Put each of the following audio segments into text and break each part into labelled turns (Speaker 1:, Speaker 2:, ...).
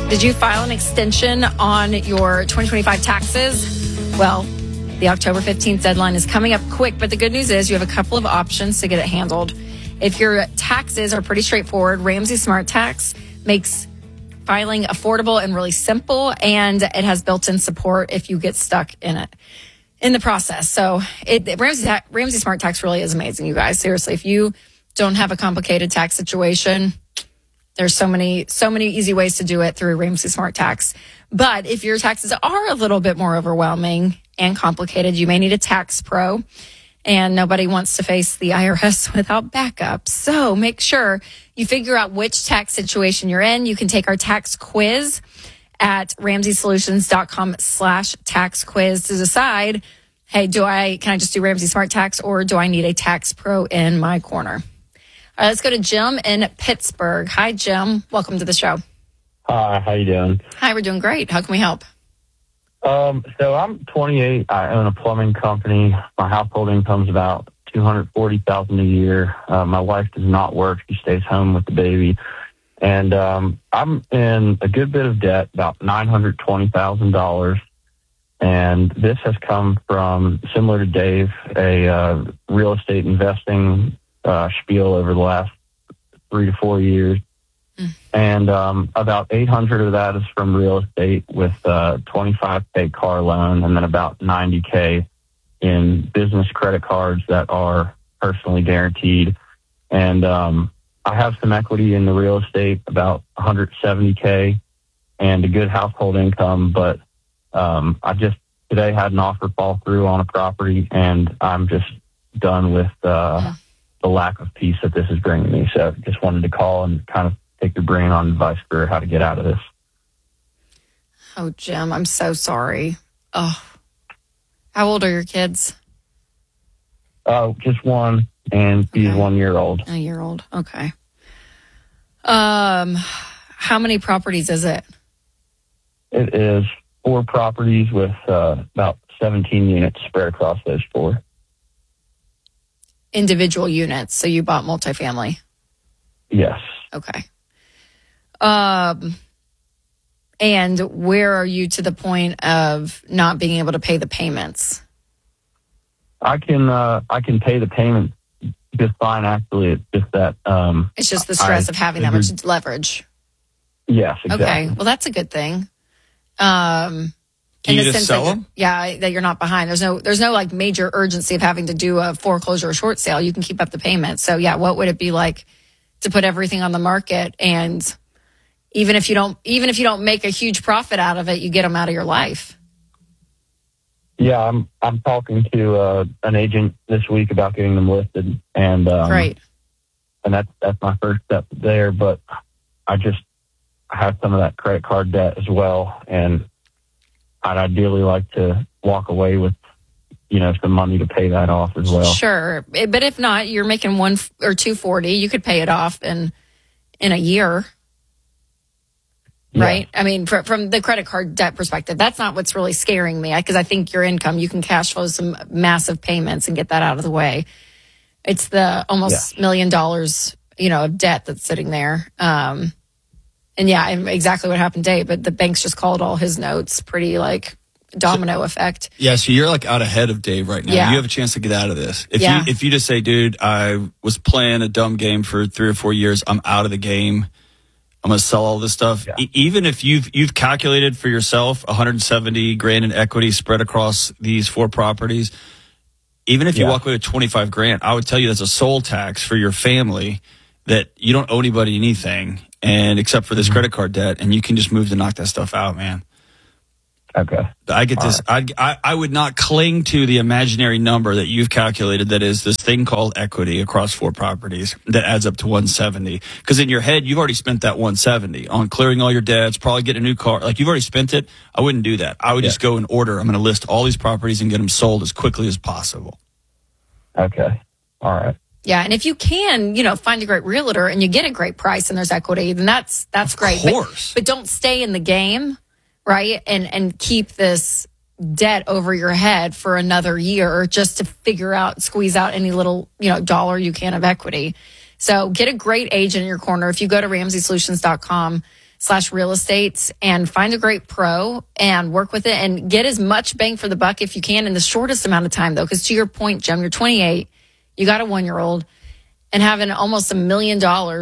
Speaker 1: Did you file an extension on your 2025 taxes? Well, the October 15th deadline is coming up quick, but the good news is you have a couple of options to get it handled. If your taxes are pretty straightforward, Ramsey Smart Tax makes filing affordable and really simple, and it has built-in support if you get stuck in the process. So Ramsey Smart Tax really is amazing, you guys. Seriously, if you don't have a complicated tax situation, there's so many easy ways to do it through Ramsey Smart Tax. But if your taxes are a little bit more overwhelming and complicated, you may need a tax pro. And nobody wants to face the IRS without backup. So make sure you figure out which tax situation you're in. You can take our tax quiz at RamseySolutions.com/tax quiz to decide, hey, can I just do Ramsey Smart Tax, or do I need a tax pro in my corner? All right, let's go to Jim in Pittsburgh. Hi, Jim. Welcome to the show.
Speaker 2: Hi, how you doing?
Speaker 1: Hi, we're doing great. How can we help?
Speaker 2: So I'm 28. I own a plumbing company. My household income is about $240,000 a year. My wife does not work; she stays home with the baby, and I'm in a good bit of debt, about $920,000. And this has come from, similar to Dave, a real estate investing spiel over the last 3 to 4 years. And about 800 of that is from real estate with a $25K car loan, and then about $90K in business credit cards that are personally guaranteed. And I have some equity in the real estate, about $170K, and a good household income. But I just today had an offer fall through on a property, and I'm just done with the lack of peace that this is bringing me. So just wanted to call and kind of take your brain on advice for how to get out of this.
Speaker 1: Oh, Jim, I'm so sorry. Oh, how old are your kids?
Speaker 2: Just one, and she's 1 year old.
Speaker 1: A year old. Okay. How many properties is it?
Speaker 2: It is 4 properties with about 17 units spread across those 4.
Speaker 1: Individual units. So you bought multifamily?
Speaker 2: Yes.
Speaker 1: Okay. And where are you to the point of not being able to pay the payments?
Speaker 2: I can pay the payment just fine. Actually, it's just that
Speaker 1: it's just the stress of having that much leverage.
Speaker 2: Yes, exactly.
Speaker 1: Okay, well that's a good thing.
Speaker 3: Can you just sell them?
Speaker 1: Yeah, that you're not behind. There's no like major urgency of having to do a foreclosure or short sale. You can keep up the payment. So yeah, what would it be like to put everything on the market, and even if you don't make a huge profit out of it, you get them out of your life?
Speaker 2: Yeah, I'm talking to an agent this week about getting them listed, and
Speaker 1: great.
Speaker 2: And that's my first step there. But I have some of that credit card debt as well, and I'd ideally like to walk away with some money to pay that off as well.
Speaker 1: Sure, but if not, you're making $1 or $240. You could pay it off in a year. Right? I mean, from the credit card debt perspective, that's not what's really scaring me, because I think your income, you can cash flow some massive payments and get that out of the way. It's the almost $1 million, of debt that's sitting there. And yeah, exactly what happened to Dave, but the banks just called all his notes, pretty like domino effect.
Speaker 3: Yeah, so you're like out ahead of Dave right now.
Speaker 1: Yeah.
Speaker 3: You have a chance to get out of this. If you just say, dude, I was playing a dumb game for 3 or 4 years, I'm out of the game, I'm going to sell all this stuff. Yeah. Even if you've calculated for yourself $170,000 in equity spread across these 4 properties, even if you walk away with $25,000, I would tell you that's a soul tax for your family, that you don't owe anybody anything, and except for this credit card debt, and you can just move to knock that stuff out, man.
Speaker 2: Okay.
Speaker 3: I get this. Right. I would not cling to the imaginary number that you've calculated that is this thing called equity across 4 properties that adds up to 170. Because in your head, you've already spent that 170 on clearing all your debts, probably getting a new car. Like, you've already spent it. I wouldn't do that. I would just go in order. I'm going to list all these properties and get them sold as quickly as possible.
Speaker 2: Okay. All right.
Speaker 1: Yeah, and if you can, find a great realtor and you get a great price and there's equity, then that's great.
Speaker 3: Of course.
Speaker 1: But don't stay in the game, right? And keep this debt over your head for another year just to squeeze out any little, dollar you can of equity. So get a great agent in your corner. If you go to RamseySolutions.com, real estate and find a great pro and work with it and get as much bang for the buck if you can in the shortest amount of time, though. Because to your point, Jim, you're 28, you got a 1-year-old, and having almost $1 million,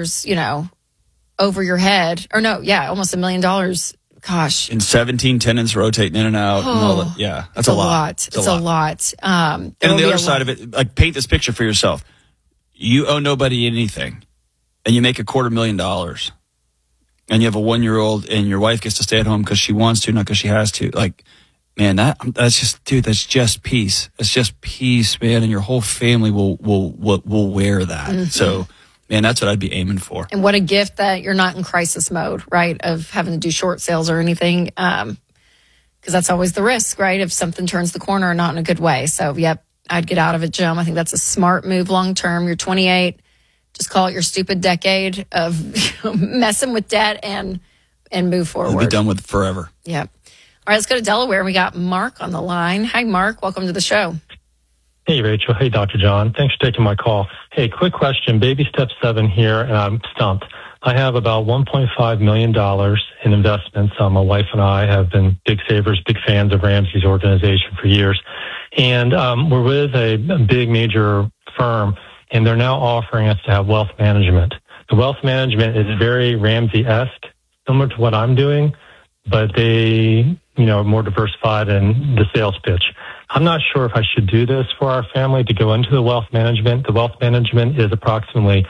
Speaker 1: over your head, or no, yeah, almost $1 million. Gosh.
Speaker 3: And 17 tenants rotating in and out. And all that. Yeah, that's a lot.
Speaker 1: It's a lot.
Speaker 3: And on the other side of it, like, paint this picture for yourself. You owe nobody anything, and you make $250,000, and you have a 1-year-old, and your wife gets to stay at home because she wants to, not because she has to. Like, man, that's just peace. That's just peace, man, and your whole family will wear that. Mm-hmm. So, man, that's what I'd be aiming for.
Speaker 1: And what a gift that you're not in crisis mode, right, of having to do short sales or anything, because that's always the risk, right, if something turns the corner or not in a good way. So, yep, I'd get out of it, Jim. I think that's a smart move long term. You're 28. Just call it your stupid decade of messing with debt and move forward.
Speaker 3: We'll be done with it forever.
Speaker 1: Yep. All right, let's go to Delaware. We got Mark on the line. Hi, Mark. Welcome to the show.
Speaker 4: Hey, Rachel. Hey, Dr. John. Thanks for taking my call. Hey, quick question. Baby step 7 here, and I'm stumped. I have about $1.5 million in investments. My wife and I have been big savers, big fans of Ramsey's organization for years. And we're with a big major firm, and they're now offering us to have wealth management. The wealth management is very Ramsey-esque, similar to what I'm doing, but they, are more diversified in the sales pitch. I'm not sure if I should do this for our family to go into the wealth management. The wealth management is approximately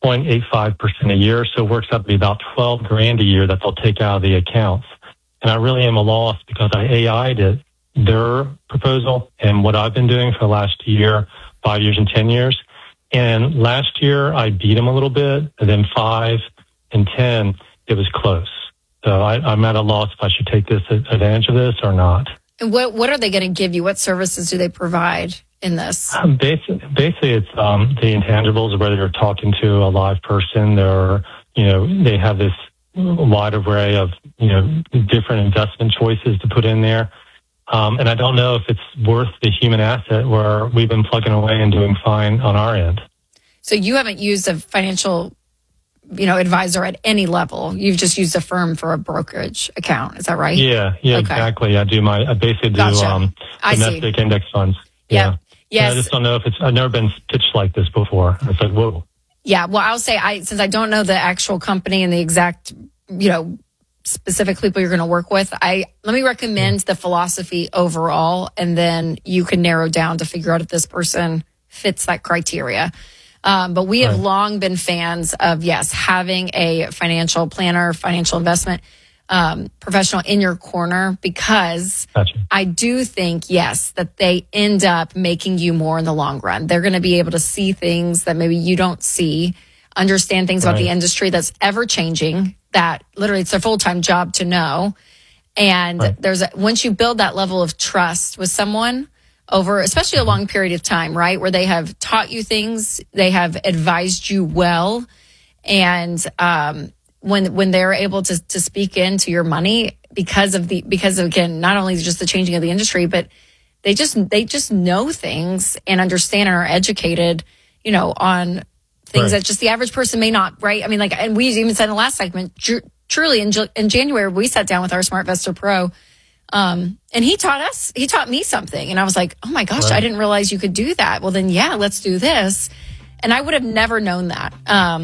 Speaker 4: 0.85% a year, so it works out to be about $12,000 a year that they'll take out of the accounts. And I really am a loss because I AI'd it, their proposal, and what I've been doing for the last year, 5 years and 10 years. And last year I beat them a little bit, and then 5 and 10, it was close. So I'm at a loss if I should take advantage of this or not.
Speaker 1: And what are they going to give you? What services do they provide in this?
Speaker 4: Basically, it's the intangibles, whether you're talking to a live person, they have this wide array of, different investment choices to put in there. And I don't know if it's worth the human asset where we've been plugging away and doing fine on our end.
Speaker 1: So you haven't used a financial, advisor at any level. You've just used a firm for a brokerage account. Is that right?
Speaker 4: Yeah, okay. Exactly. I basically do domestic index funds.
Speaker 1: Yeah. Yes.
Speaker 4: And I just don't know if I've never been pitched like this before. It's like, whoa.
Speaker 1: Yeah. Well, I'll say since I don't know the actual company and the exact, specific people you're going to work with, let me recommend the philosophy overall, and then you can narrow down to figure out if this person fits that criteria. But we have long been fans of, having a financial planner, financial investment professional in your corner, because I do think, that they end up making you more in the long run. They're going to be able to see things that maybe you don't see, understand things about the industry that's ever changing, that literally it's their full-time job to know. And once you build that level of trust with someone over, especially a long period of time, right, where they have taught you things, they have advised you well, and when they're able to speak into your money because of again, not only just the changing of the industry, but they just know things and understand and are educated, on things that just the average person may not, right? I mean, and we even said in the last segment, truly in January, we sat down with our SmartVestor Pro, and he taught me something. And I was like, oh my gosh, I didn't realize you could do that. Well, then, let's do this. And I would have never known that.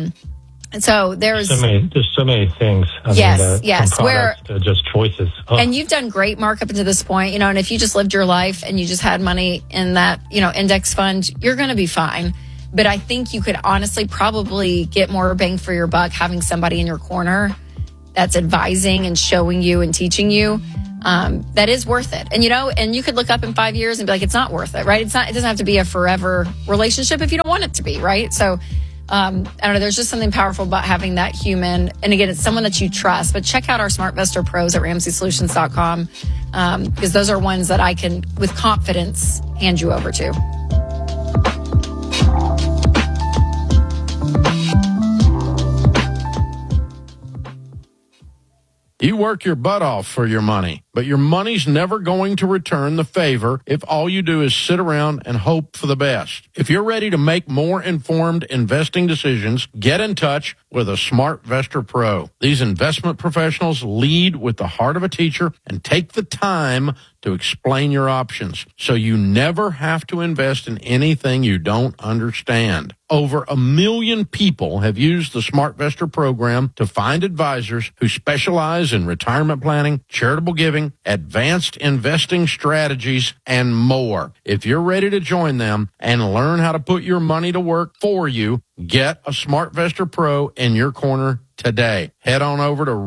Speaker 1: And so there's so
Speaker 4: many things.
Speaker 1: Yes.
Speaker 4: Where just choices.
Speaker 1: And you've done great, Mark, up until this point, and if you just lived your life and you just had money in that, index fund, you're going to be fine. But I think you could honestly probably get more bang for your buck having somebody in your corner that's advising and showing you and teaching you. That is worth it. And, and you could look up in 5 years and be like, it's not worth it, right? It doesn't have to be a forever relationship if you don't want it to be, right? So, I don't know, there's just something powerful about having that human. And again, it's someone that you trust, but check out our SmartVestor Pros at RamseySolutions.com, because those are ones that I can, with confidence, hand you over to.
Speaker 5: You work your butt off for your money, but your money's never going to return the favor if all you do is sit around and hope for the best. If you're ready to make more informed investing decisions, get in touch with a SmartVestor Pro. These investment professionals lead with the heart of a teacher and take the time to explain your options, so you never have to invest in anything you don't understand. Over 1 million people have used the SmartVestor program to find advisors who specialize in retirement planning, charitable giving, advanced investing strategies, and more. If you're ready to join them and learn how to put your money to work for you, get a SmartVestor Pro in your corner today. Head on over to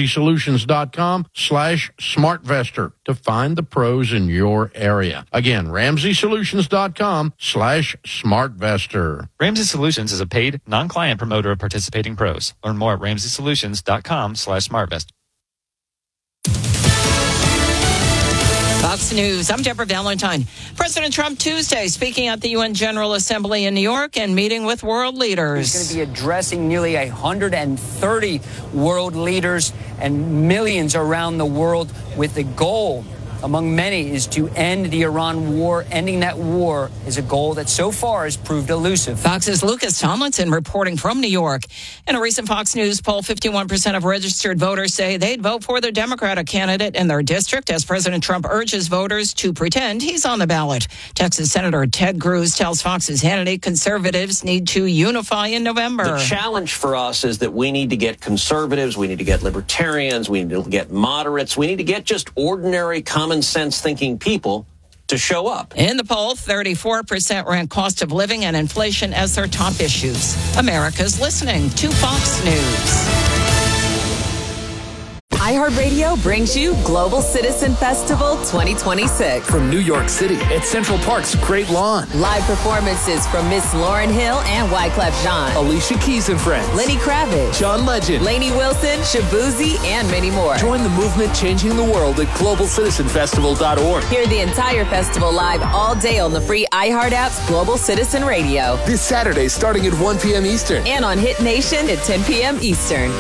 Speaker 5: RamseySolutions.com/SmartVestor to find the pros in your area. Again, RamseySolutions.com/SmartVestor.
Speaker 6: Ramsey Solutions is a paid, non-client promoter of participating pros. Learn more at RamseySolutions.com/SmartVestor.
Speaker 7: Fox News. I'm Deborah Valentine. President Trump Tuesday speaking at the UN General Assembly in New York and meeting with world leaders.
Speaker 8: He's going to be addressing nearly 130 world leaders and millions around the world with the goal, among many, is to end the Iran war. Ending that war is a goal that so far has proved elusive.
Speaker 7: Fox's Lucas Tomlinson reporting from New York. In a recent Fox News poll, 51% of registered voters say they'd vote for the Democratic candidate in their district as President Trump urges voters to pretend he's on the ballot. Texas Senator Ted Cruz tells Fox's Hannity conservatives need to unify in November.
Speaker 9: The challenge for us is that we need to get conservatives, we need to get libertarians, we need to get moderates, we need to get just ordinary common sense thinking people to show up.
Speaker 7: In the poll, 34% rank cost of living and inflation as their top issues. America's listening to Fox News.
Speaker 10: iHeartRadio brings you Global Citizen Festival 2026.
Speaker 11: From New York City at Central Park's Great Lawn.
Speaker 10: Live performances from Miss Lauryn Hill and Wyclef Jean.
Speaker 11: Alicia Keys and Friends.
Speaker 10: Lenny Kravitz.
Speaker 11: John Legend.
Speaker 10: Lainey Wilson, Shabuzi, and many more.
Speaker 11: Join the movement changing the world at globalcitizenfestival.org.
Speaker 10: Hear the entire festival live all day on the free iHeart app's Global Citizen Radio.
Speaker 11: This Saturday starting at 1 p.m. Eastern.
Speaker 10: And on Hit Nation at 10 p.m. Eastern.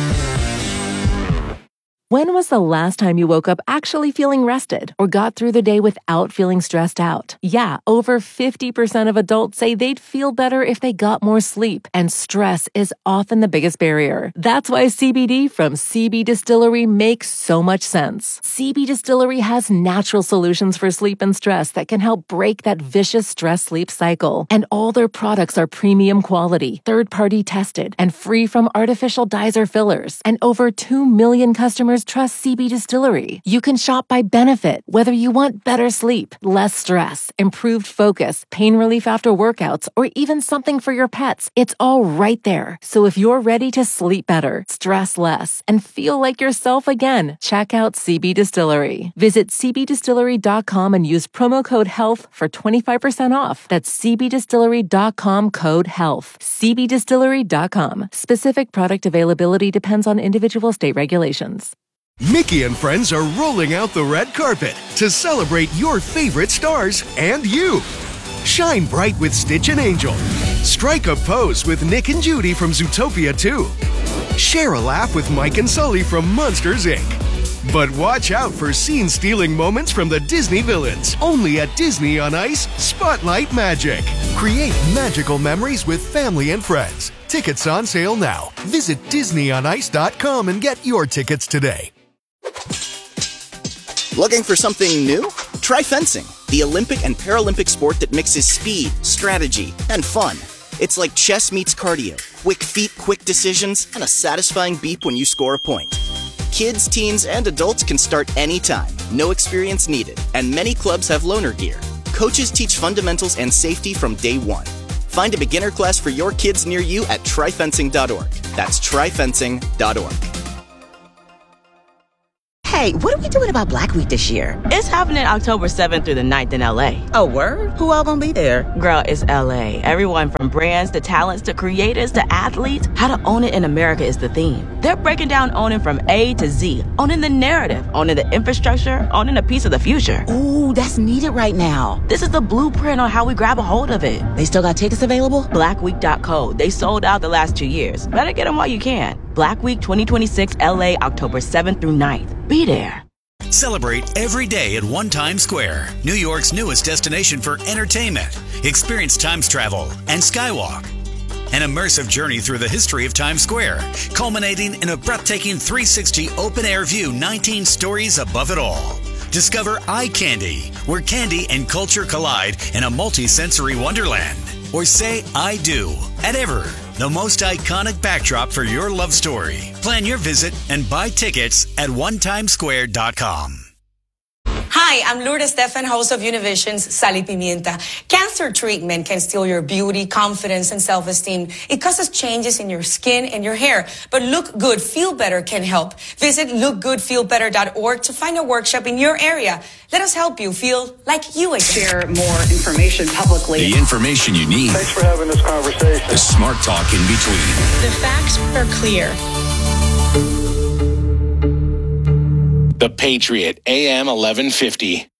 Speaker 12: When was the last time you woke up actually feeling rested or got through the day without feeling stressed out? Yeah, over 50% of adults say they'd feel better if they got more sleep, and stress is often the biggest barrier. That's why CBD from CB Distillery makes so much sense. CB Distillery has natural solutions for sleep and stress that can help break that vicious stress-sleep cycle. And all their products are premium quality, third-party tested, and free from artificial dyes or fillers. And over 2 million customers trust CB Distillery. You can shop by benefit, whether you want better sleep, less stress, improved focus, pain relief after workouts, or even something for your pets. It's all right there. So if you're ready to sleep better, stress less, and feel like yourself again, check out CB Distillery. Visit cbdistillery.com and use promo code HEALTH for 25% off. That's cbdistillery.com code HEALTH. cbdistillery.com. Specific product availability depends on individual state regulations.
Speaker 13: Mickey and friends are rolling out the red carpet to celebrate your favorite stars and you. Shine bright with Stitch and Angel. Strike a pose with Nick and Judy from Zootopia 2. Share a laugh with Mike and Sully from Monsters, Inc. But watch out for scene-stealing moments from the Disney villains. Only at Disney on Ice Spotlight Magic. Create magical memories with family and friends. Tickets on sale now. Visit DisneyOnIce.com and get your tickets today.
Speaker 14: Looking for something new? Try fencing, the Olympic and Paralympic sport that mixes speed, strategy, and fun. It's like chess meets cardio. Quick feet, quick decisions, and a satisfying beep when you score a point. Kids, teens, and adults can start anytime. No experience needed. And many clubs have loaner gear. Coaches teach fundamentals and safety from day one. Find a beginner class for your kids near you at tryfencing.org. That's tryfencing.org.
Speaker 15: Hey, what are we doing about Black Week this year?
Speaker 16: It's happening October 7th through the 9th in LA.
Speaker 15: Oh, word? Who all gonna be there?
Speaker 16: Girl, it's LA. Everyone from brands to talents to creators to athletes. How to own it in America is the theme. They're breaking down owning from A to Z. Owning the narrative, owning the infrastructure, owning a piece of the future.
Speaker 15: Ooh, that's needed right now.
Speaker 16: This is the blueprint on how we grab a hold of it.
Speaker 15: They still got tickets available?
Speaker 16: Blackweek.co. They sold out the last 2 years. Better get them while you can. Black Week 2026 LA, October 7th through 9th. Be there.
Speaker 17: Celebrate every day at One Times Square, New York's newest destination for entertainment. Experience Times travel and Skywalk. An immersive journey through the history of Times Square, culminating in a breathtaking 360 open-air view 19 stories above it all. Discover Eye Candy, where candy and culture collide in a multi-sensory wonderland. Or say I do at Ever, the most iconic backdrop for your love story. Plan your visit and buy tickets at onetimesquare.com.
Speaker 18: Hi, I'm Lourdes Stefan, host of Univision's Sal y Pimienta. Cancer treatment can steal your beauty, confidence, and self-esteem. It causes changes in your skin and your hair. But Look Good, Feel Better can help. Visit lookgoodfeelbetter.org to find a workshop in your area. Let us help you feel like you again.
Speaker 19: Share more information publicly.
Speaker 11: The information you need.
Speaker 20: Thanks for having this conversation.
Speaker 11: The smart talk in between.
Speaker 21: The facts are clear.
Speaker 22: The Patriot, AM 1150.